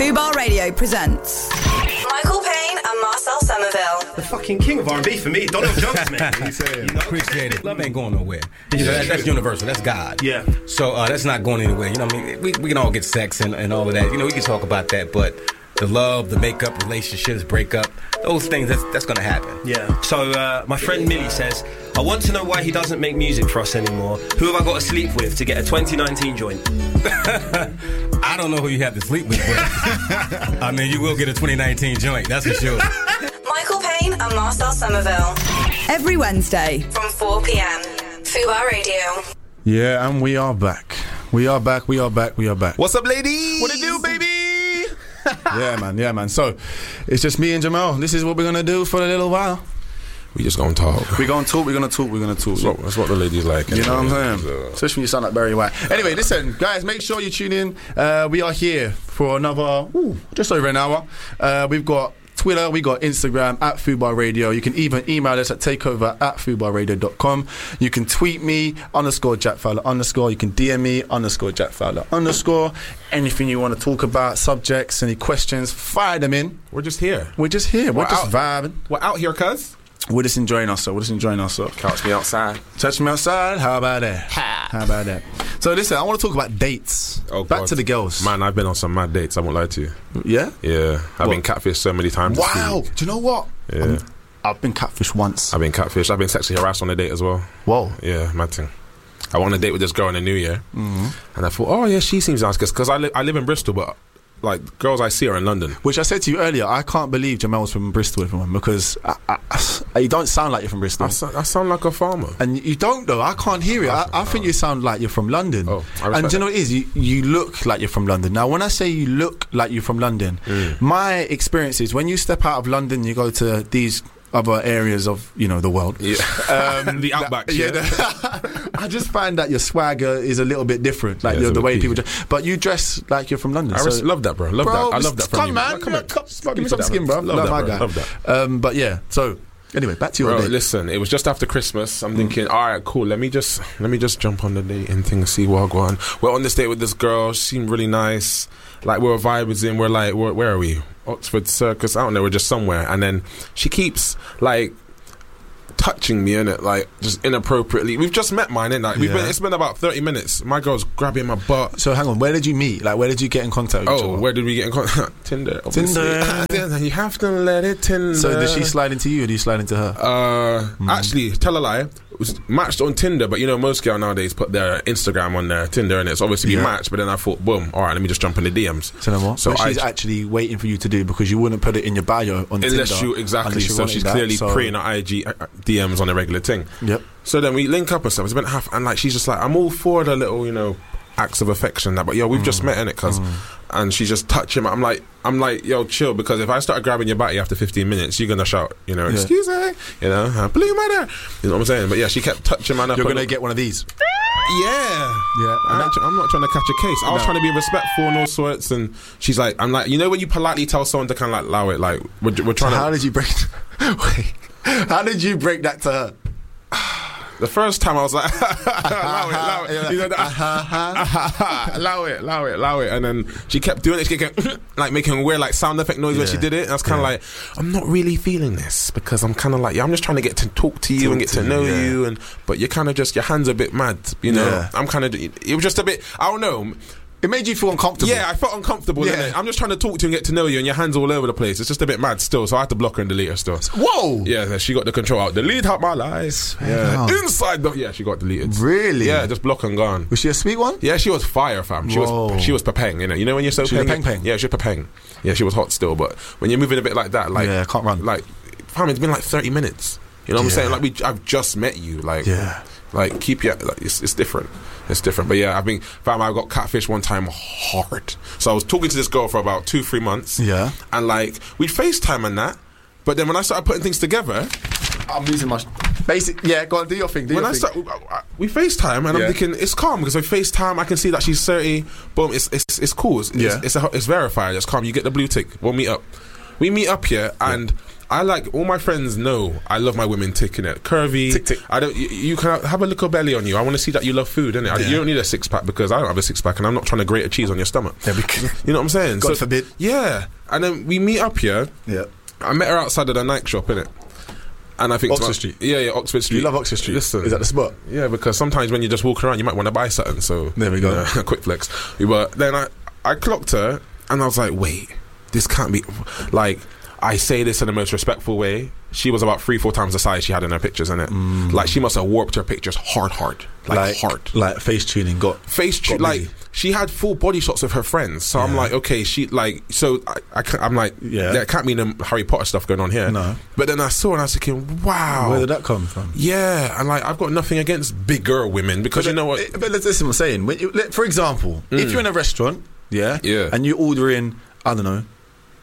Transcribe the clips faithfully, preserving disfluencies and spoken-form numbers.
Fubar Radio presents Michael Payne and Marcel Somerville. The fucking king of R and B for me, Donald Jones, man. You say it. You know, appreciate it. Love ain't going nowhere. You know, that, that's universal. That's God. Yeah. So uh, that's not going anywhere. You know what I mean? We, we can all get sex and, and all of that. You know, we can talk about that, but the love, the makeup, relationships, breakup, those things, that's, that's going to happen. Yeah. So uh, my friend Millie says, I want to know why he doesn't make music for us anymore. Who have I got to sleep with to get a twenty nineteen joint? I don't know who you have to sleep with, but I mean, you will get a twenty nineteen joint, that's for sure. Michael Payne and Marcel Somerville. Every Wednesday from four p.m. Fubar Radio. Yeah, and we are back. We are back, we are back, we are back. What's up, ladies? What it do, baby? yeah, man, yeah, man. So, it's just me and Jamal. This is what we're going to do for a little while. We just gonna talk. We're going to talk, we're going to talk, we're going to talk. That's what, that's what the ladies like. You know what I'm saying? So. Especially when you sound like Barry White. Anyway, listen, guys, make sure you tune in. Uh, we are here for another, ooh, just over an hour. Uh, we've got Twitter, we got Instagram at Fubar Radio. You can even email us at takeover at fubar radio dot com. You can tweet me, underscore Jack Fowler underscore. You can D M me, underscore Jack Fowler underscore. Anything you want to talk about, subjects, any questions, fire them in. We're just here. We're just here. We're, We're just out. vibing. We're out here, cuz. We're just enjoying ourselves. We're just enjoying ourselves. Catch me outside. Touch me outside. How about that? Ha. How about that? So listen, I want to talk about dates. Oh, Back God. to the girls. Man, I've been on some mad dates, I won't lie to you. Yeah? Yeah. I've What? been catfished so many times. this Wow. week. Do you know what? Yeah. Um, I've been catfished once. I've been catfished. I've been sexually harassed on a date as well. Whoa. Yeah, mad thing. I went on a date with this girl in the new year. Mm-hmm. And I thought, oh, yeah, she seems nice. Because I, li- I live in Bristol, but like girls I see are in London. Which I said to you earlier, I can't believe Jamel's from Bristol, everyone, because I, I, you don't sound like you're from Bristol. I, so- I sound like a farmer. And you don't, though. I can't hear it. I, I think you sound like you're from London. Oh, I respect and do you know that. what it is? You, you look like you're from London. Now, when I say you look like you're from London, Mm. my experience is when you step out of London, you go to these other areas of, you know, the world. Yeah. Um, The outback, that- yeah. yeah. the- I just find that your swagger is a little bit different, like Yeah, you're, it's the a way bit people. peaky. Dress. But you dress like you're from London. I so res- love that, bro. Love bro, that. I love that from come you. man, Like, come on. come, Fuck give me you some for that, skin, bro. man. Love, Love that, my bro. guy. Love that. Um, but yeah, so anyway, back to your Bro, date. listen, it was just after Christmas. I'm thinking, all right, cool. Let me just let me just jump on the date and thing and see what I go on. We're on this date with this girl. She seemed really nice. Like we're vibes in. We're like, where, where are we? Oxford Circus. I don't know. We're just somewhere. And then she keeps like touching me in it, like just inappropriately. We've just met, mine, innit? Like, we've Yeah. been. It's been about thirty minutes. My girl's grabbing my butt. So hang on, where did you meet? Like, where did you get in contact with each Oh, other? where did we get in contact? Tinder. Obviously. Tinder. You have to let it Tinder. So did she slide into you or did you slide into her? Uh, Actually, tell a lie. It was matched on Tinder, but you know most girls nowadays put their Instagram on their Tinder, and it's obviously Yeah. be matched. But then I thought, boom, all right, let me just jump in the D Ms. So, what? So So I she's actually waiting for you to do because you wouldn't put it in your bio on unless Tinder. you exactly. unless you So wanted she's that, clearly so- preying on I G uh, D Ms on a regular thing. Yep. So then we link up and stuff. It's been half, and like she's just like, I'm all for the little, you know, acts of affection. That, but yo, we've Mm. just met in it, cuz, and she's just touching. I'm like, I'm like, yo, chill, because if I start grabbing your body after fifteen minutes, you're gonna shout, you know, Yeah. excuse me, you know, uh, blue matter. You know what I'm saying? But yeah, she kept touching man up. You're and- going to get one of these. Yeah, Yeah. I'm not, I'm not trying to catch a case. I was No. trying to be respectful and all sorts, and she's like, I'm like, you know, when you politely tell someone to kind of like allow it, like we're, we're trying How to. did you break... Wait. How did you break that to her? The first time I was like, allow it, allow You're it, like, you know, that, allow it, allow it, allow it, and then she kept doing it. She kept going, like making weird like sound effect noise when Yeah. she did it. And I was kind of Yeah. like, I'm not really feeling this because I'm kind of like, yeah, I'm just trying to get to talk to you Talk and get to to you, know yeah. you, and but you're kind of just your hands a bit mad, you know. Yeah. I'm kind of, it was just a bit, I don't know. It made you feel uncomfortable. Yeah, I felt uncomfortable. Yeah. Innit? I'm just trying to talk to you and get to know you, and your hands all over the place. It's just a bit mad still, so I had to block her and delete her still. Whoa. Yeah, she got the control out. Delete out my lies. Yeah, down. inside the yeah, she got deleted. Really? Yeah, just block and gone. Was she a sweet one? Yeah, she was fire, fam. She Whoa. was she was papeng, you know. You know when you're so She was a peng, peng-peng? Yeah, she was papeng. Yeah, she was hot still, but when you're moving a bit like that, like Yeah, can't run. Like, fam, it's been like thirty minutes. You know what I'm Yeah. saying? Like we, I've just met you. Like, Yeah. like keep your. Like, it's it's different. It's different. But yeah, I've been, fam, I got catfish one time hard. So I was talking to this girl for about two, three months. Yeah. And like we'd FaceTime and that. But then when I started putting things together, I'm losing my... Basic... Yeah, go on, do your thing. Do when your I thing. start, we FaceTime and Yeah. I'm thinking it's calm because I FaceTime, I can see that she's thirty. Boom, it's it's it's cool. It's, Yeah. it's, it's, a, it's verified. It's calm. You get the blue tick. We'll meet up. We meet up here and I like all my friends know I love my women ticking it curvy. Tick, tick. I don't. You, you can have a little belly on you. I want to see that you love food, innit? Yeah. You don't need a six pack because I don't have a six pack, and I'm not trying to grate a cheese on your stomach. Yeah, because you know what I'm saying? God forbid. Yeah, and then we meet up here. Yeah. I met her outside of the Nike shop, innit? And I think Oxford to my- Street. Yeah, yeah, Oxford Street. You love Oxford Street. Listen, Is that the spot? Yeah, because sometimes when you're just walking around, you might want to buy something. So There we go. you know, quick flex. But then I, I clocked her, and I was like, wait, this can't be. Like, I say this in the most respectful way. She was about three, four times the size she had in her pictures, innit? Mm. Like, she must have warped her pictures hard, hard, like, Like hard. Like face tuning got Face got tr- like busy. she had full body shots of her friends, so I'm Yeah. like, okay, she like, so I, I can't, I'm like, Yeah. there can't be no Harry Potter stuff going on here. No. But then I saw and I was thinking, wow, Where did that come from? yeah, and like I've got nothing against bigger women because you know what, But, but listen, what I'm saying. When you, let- for example, if you're in a restaurant, yeah, Yeah. and you order in, I don't know,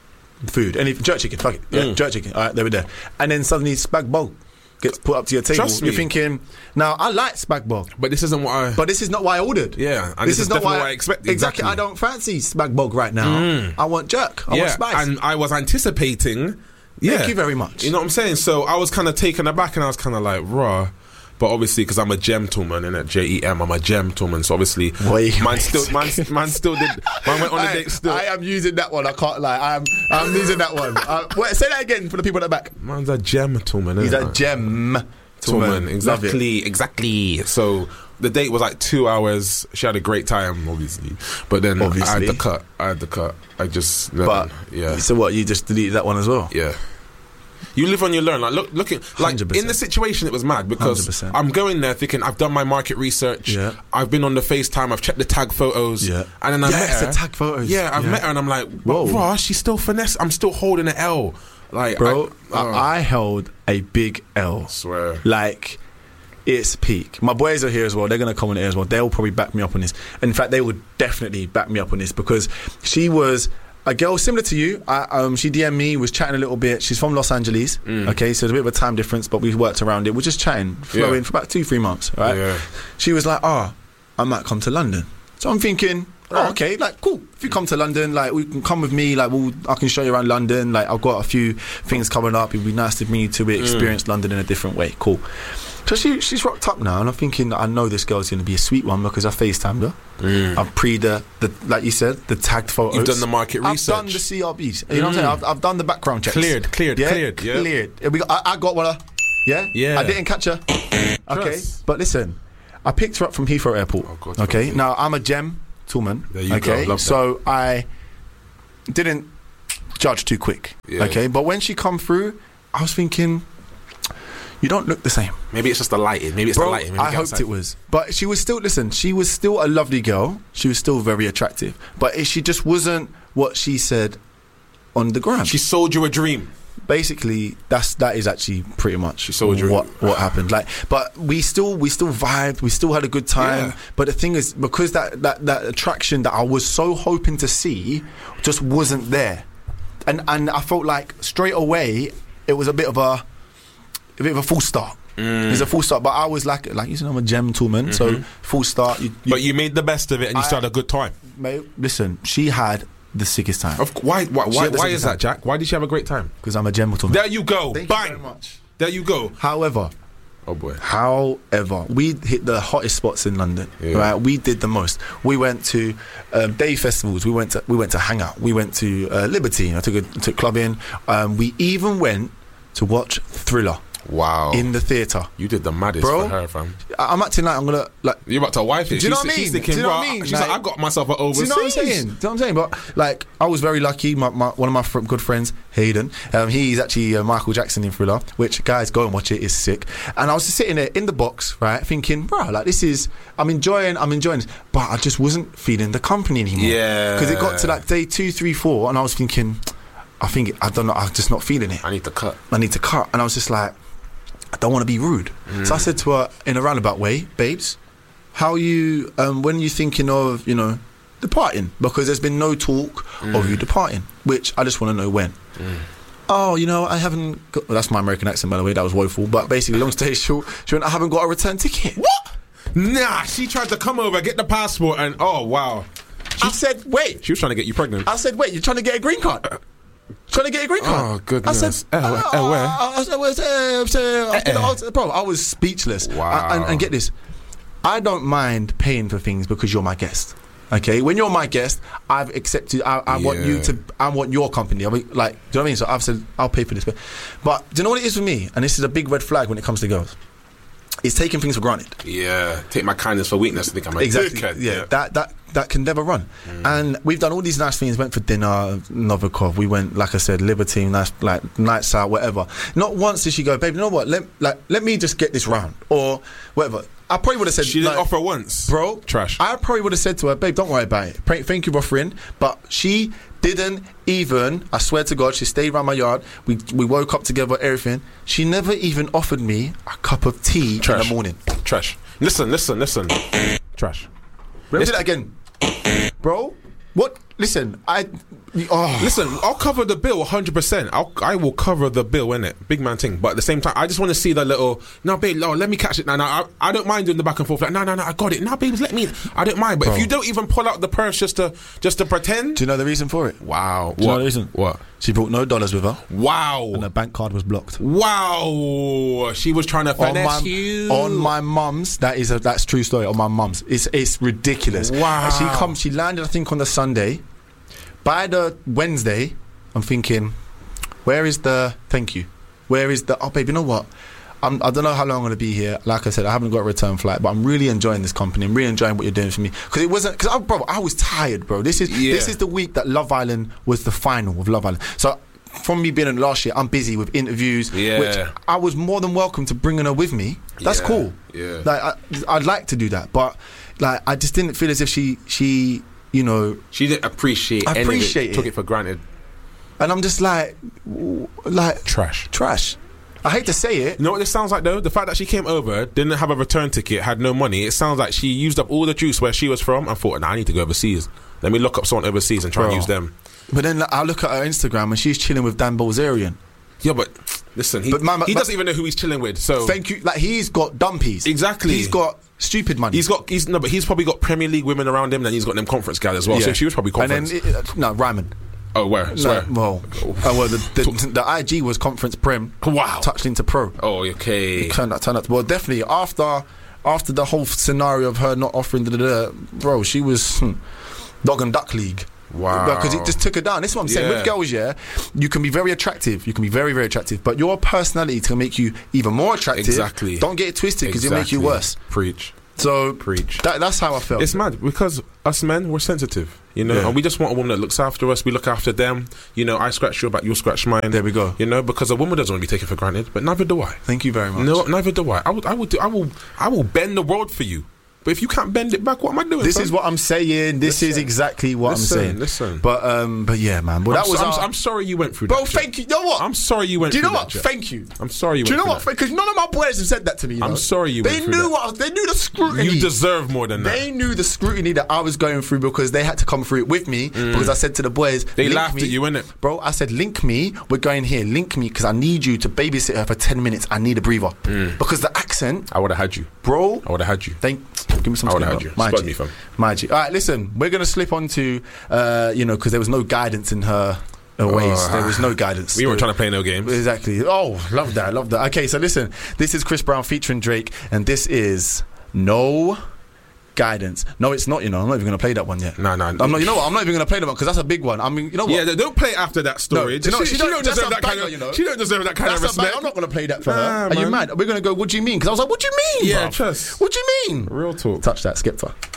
food, any jerk chicken, fuck it, yeah, Mm. jerk chicken. All right, there we there, and then suddenly spag bol gets put up to your table. Trust You're me. thinking, now I like spag bol, but this isn't what I. but this is not what I ordered. Yeah, and this is definitely what I expected, Exactly. exactly. I don't fancy spag bol right now. Mm. I want jerk. I want yeah, spice. and I was anticipating. Yeah, Thank you very much. You know what I'm saying? So I was kind of taken aback, and I was kind of like, raw. But obviously, because I'm a gentleman, innit? J E M, I'm a gentleman. So obviously, Wait, man wait still, a man, second. man still did. Man went on a I, date still. I am using that one. I can't lie. I'm I'm using that one. Uh, wait, say that again for the people at the back. Man's a gentleman. He's innit? a gem. Gentleman, exactly, exactly. So the date was like two hours. She had a great time, obviously. But then I Obviously. had the cut. I had the cut. I just, But yeah, So what? You just deleted that one as well? yeah. You live on, you learn. Like look, looking like one hundred percent. in the situation, it was mad because one hundred percent. I'm going there thinking I've done my market research. Yeah. I've been on the FaceTime. I've checked the tag photos. Yeah. and then I Yes, met her. the tag photos. Yeah, I've Yeah. met her, and I'm like, Whoa. whoa, she's still finesse. I'm still holding an L, like, Bro, I, I, oh, I held a big L. swear. Like, it's peak. My boys are here as well. They're going to comment here as well. They'll probably back me up on this. In fact, they would definitely back me up on this because she was a girl similar to you. I, um, she D M'd me, was chatting a little bit. She's from Los Angeles. Mm. Okay, so there's a bit of a time difference, but we worked around it. We're just chatting, flowing Yeah. for about two, three months. Right? Yeah. She was like, "Ah, I might come to London." So I'm thinking, oh, okay, like cool. If you come to London, like we can come with me. Like we'll, I can show you around London. Like I've got a few things coming up. It'd be nice to meet you to experience London in a different way. Cool. So she she's rocked up now, and I'm thinking I know this girl's going to be a sweet one because I FaceTimed her. Mm. I've pre the, the like you said the tagged photos. You've done the market I've research. done the C R Bs. You know what I'm saying? I've, I've done the background checks. Cleared, cleared, yeah? cleared, yeah. cleared. Yeah, we got, I, I got one. Yeah, Yeah. I didn't catch her. Okay, Trust. but listen, I picked her up from Heathrow Airport. Oh, God, okay, God. now I'm a gem Toolman. There you go, okay, love that. so I didn't judge too quick. Yeah. Okay, but when she come through, I was thinking, you don't look the same. Maybe it's just the lighting. Maybe it's Bro, the lighting. Maybe I get hoped outside. it was. But she was still, listen, she was still a lovely girl. She was still very attractive. But it, she just wasn't what she said on the gram. She sold you a dream. Basically, that's that is actually pretty much She sold you- what what happened. Like, but we still we still vibed. We still had a good time. Yeah. But the thing is, because that, that that attraction that I was so hoping to see just wasn't there, and and I felt like straight away it was a bit of a a bit of a full start. Mm. It was a full start, but I was like, like you said, I'm a gentleman, so full start. You, you, But you made the best of it and you I- still had a good time. mate, listen, she had the sickest time Of why? Why? She Why, had the why second is time. that, Jack? Why did she have a great time? because I'm a gentleman. There you go. Thank Bang. you very much. There you go. However, Oh boy. However, we hit the hottest spots in London. Yeah. Right, we did the most. We went to um, day festivals. We went to we went to hang out. We went to uh, Liberty. I took a took clubbing. Um, we even went to watch Thriller Wow. in the theatre. You did the maddest Bro. for her, fam. I- I'm acting like I'm gonna like. You're about to wife it. Do you know she's, what I she's mean? thinking, Do you know what "Rah." I mean? She's Like- like, I got myself an Do overseas. you know what I'm saying? Do you know what I'm saying? But like, I was very lucky. My, my one of my fr- good friends, Hayden, um, he's actually uh, Michael Jackson in Thriller. Which guys, go and watch it. It's sick. And I was just sitting there in the box, right, thinking, bro, like this is. I'm enjoying. I'm enjoying this, but I just wasn't feeling the company anymore. Yeah. Because it got to like day two, three, four, and I was thinking, I think I don't know. I'm just not feeling it. I need to cut. I need to cut. And I was just like, I don't want to be rude. So I said to her in a roundabout way, babes, how you, um, when you thinking of, you know, departing? Because there's been no talk of you departing, which I just want to know when. Oh, you know, I haven't got, well, that's my American accent, by the way, that was woeful. But basically, long story short, she went, I haven't got a return ticket. What? Nah, she tried to come over, get the passport, and oh wow. I said, wait. She was trying to get you pregnant. I said, wait, you're trying to get a green card? trying to get a green card. Oh, goodness. I said, Eh, eh, uh, where? I said, where's, uh, uh, Eh, I was- bro, I was speechless. Wow. I- and, and get this, I don't mind paying for things because you're my guest. Okay, when you're my guest, I've accepted. I, I want you Yeah. to. I want your company. I mean, like, do you know what I mean? So I've said I'll pay for this. But, but do you know what it is for me? And this is a big red flag when it comes to girls. It's taking things for granted. Yeah, take my kindness for weakness. I think I'm a Exactly. dickhead. Yeah, that that that can never run. Mm. And we've done all these nice things. Went for dinner, Novikov. We went, like I said, Libertine, nice, like nights out, whatever. Not once did she go, babe. You know what? Let like let me just get this round or whatever. I probably would have said She didn't like, offer once, bro. Trash. I probably would have said to her, babe, don't worry about it. Pray, thank you for offering, but she didn't even. I swear to God, she stayed around my yard. We we woke up together, everything. She never even offered me a cup of tea Trash. in the morning. Trash. Listen, listen, listen. Trash. Let me It's- do that again, bro. What? Listen, I. Oh. Listen, I'll cover the bill one hundred percent. I'll, I will cover the bill, innit? Big man thing. But at the same time, I just want to see the little, no, babe, no, let me catch it. No, no, I, I don't mind doing the back and forth. Like, no, no, no, I got it. No, babes, let me. I don't mind. But Bro. if you don't even pull out the purse just to just to pretend. Do you know the reason for it? Wow. Do you what? know the reason? What? She brought no dollars with her, Wow. and her bank card was blocked. Wow. She was trying to On finesse my, you. on my mum's, that is a that's true story. On my mum's, it's it's ridiculous. Wow. She come, she landed, I think, on the Sunday. By the Wednesday, I'm thinking, where is the thank you? Where is the oh babe? You know what? I'm, I don't know how long I'm going to be here. Like I said, I haven't got a return flight, but I'm really enjoying this company. I'm really enjoying what you're doing for me because it wasn't because bro, I was tired, bro. This is Yeah. this is the week that Love Island was the final of Love Island. So. From me being in last year, I'm busy with interviews, Yeah. which I was more than welcome to bringing her with me. That's Yeah, cool. yeah. Like I, I'd like to do that, but like I just didn't feel as if she, she, you know, She didn't appreciate. I any of appreciate it. Took it. it for granted. and I'm just like, w- like Trash. trash. I hate to say it. You know what this sounds like though? The fact that she came over, didn't have a return ticket, had no money. It sounds like she used up all the juice where she was from and thought, nah, I need to go overseas. Let me look up someone overseas and try Bro. and use them. But then I look at her Instagram and she's chilling with Dan Bilzerian. Yeah, but listen, he, But my- he my- doesn't even know who he's chilling with. So Thank you. Like he's got dumpies. Exactly. He's got stupid money. he's got he's no, but he's probably got Premier League women around him, and he's got them conference guys as well. So she was probably conference. And then it, no Ryman. oh, where? No, Swear. well, oh, well, the, the, the I G was conference prim. Wow. Touched into pro. Oh, okay. Turned out, turned out. Well, definitely after after the whole scenario of her not offering the, the, the bro, she was hmm, dog and duck league. Wow. Because it just took her down. This is what I'm saying. Yeah. With girls, yeah, you can be very attractive. You can be very, very attractive. But your personality can make you even more attractive. Exactly. Don't get it twisted because it'll make you Exactly. worse. Preach. So Preach. That, that's how I felt. It's mad because us men, we're sensitive, you know, Yeah. and we just want a woman that looks after us. We look after them. You know, I scratch your back, you scratch mine. There we go. You know, because a woman doesn't want to be taken for granted, but neither do I. Thank you very much. No, neither do I. I would, I would, do, I will, I will bend the world for you. But if you can't bend it back, what am I doing? This son? is what I'm saying. This Listen. is exactly what Listen, I'm saying. listen. But um, but yeah, man. But I'm, that was. so, I'm, our- I'm sorry you went through bro, that. Jack. thank you. You know what? I'm sorry you went Do you through know that. what? Jack. Thank you. I'm sorry you Do you went know through what? Because none of my boys have said that to me. You I'm know? sorry you They went through knew that. what they knew the that. scrutiny. You deserve more than that. They knew the scrutiny that I was going through because they had to come through it with me. Because I said to the boys, They link laughed me. at you, innit? Bro, I said, link me. We're going here. Link me because I need you to babysit her for ten minutes. I need a breather because the accent, I would have had you. bro. I would have had you. Thank. Give me some. I would've sleep, had you. bro. My Spud G. me, fam. My G. All right, listen. We're gonna slip on to, uh, you know, because there was no guidance in her, her ways. Oh, There was no guidance. We weren't trying to play no games. Exactly. Oh, love that. Love that. Okay, so listen. This is Chris Brown featuring Drake, and this is No Guidance. No, it's not. You know, I'm not even gonna play that one yet. No, no. I'm not. You know what? I'm not even gonna play that one because that's a big one. I mean, you know what? Yeah, they don't play after that story. No, do you know, she, she she don't- don't that's deserve a that kind banger, of. you know. She don't deserve that kind That's of a bang. respect. I'm not going to play that for Nah, her. Are you man. mad? We're going to go, what do you mean? Because I was like, what do you mean? Yeah, bruv? trust. What do you mean? Real talk. Touch that, Skipper.